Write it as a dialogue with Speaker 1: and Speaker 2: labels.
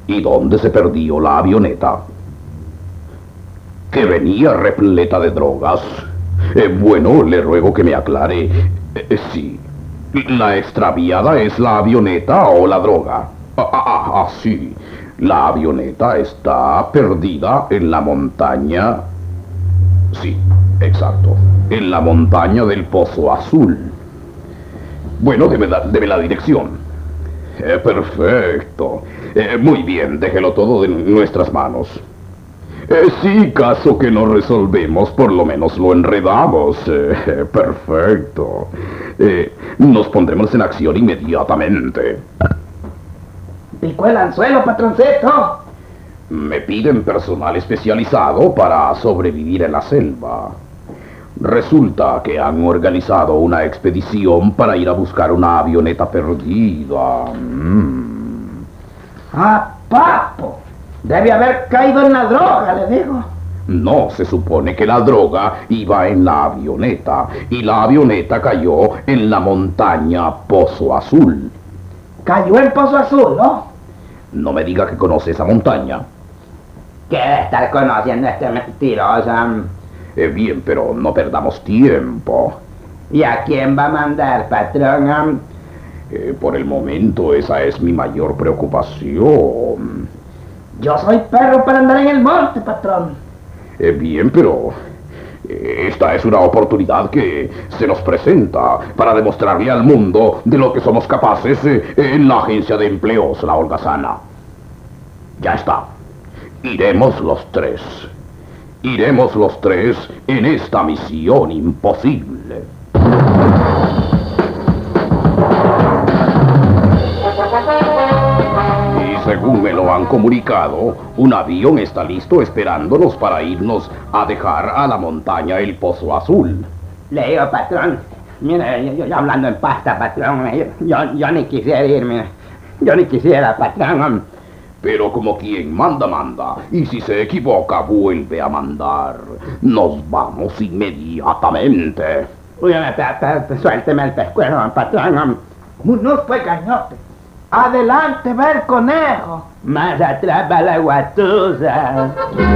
Speaker 1: ¿Y dónde se perdió la avioneta? Que venía repleta de drogas. Bueno, le ruego que me aclare. Sí, ¿la extraviada es la avioneta o la droga? Sí. La avioneta está perdida en la montaña. Sí, exacto. En la montaña del Pozo Azul. Bueno, deme la dirección. Perfecto. Muy bien, déjelo todo en nuestras manos. Sí, caso que no resolvemos, por lo menos lo enredamos. Perfecto. Nos pondremos en acción inmediatamente.
Speaker 2: Picó el anzuelo, patroncito.
Speaker 1: Me piden personal especializado para sobrevivir en la selva. Resulta que han organizado una expedición para ir a buscar una avioneta perdida.
Speaker 2: Ah, papo. Debe haber caído en la droga, le digo.
Speaker 1: No, se supone que la droga iba en la avioneta y la avioneta cayó en la montaña Pozo Azul.
Speaker 2: Cayó en Pozo Azul, ¿no?
Speaker 1: No me diga que conoce esa montaña.
Speaker 2: ¿Qué debe estar conociendo este mentiroso?
Speaker 1: Bien, pero no perdamos tiempo.
Speaker 2: ¿Y a quién va a mandar, patrón?
Speaker 1: Por el momento esa es mi mayor preocupación.
Speaker 2: Yo soy perro para andar en el monte, patrón.
Speaker 1: Bien, pero esta es una oportunidad que se nos presenta para demostrarle al mundo de lo que somos capaces en la agencia de empleos, la holgazana. Ya está. Iremos los tres. Iremos los tres en esta misión imposible. Y según me lo han comunicado, un avión está listo esperándonos para irnos a dejar a la montaña El Pozo Azul.
Speaker 2: Le digo, patrón, mire, yo hablando en pasta, patrón, yo ni quisiera irme. Yo ni quisiera, patrón.
Speaker 1: Pero como quien manda, manda. Y si se equivoca, vuelve a mandar. Nos vamos inmediatamente.
Speaker 2: Uy, suélteme el pescuezo, patrón. No fue cañote. Adelante, ver conejo. Más atrás va la guatusa.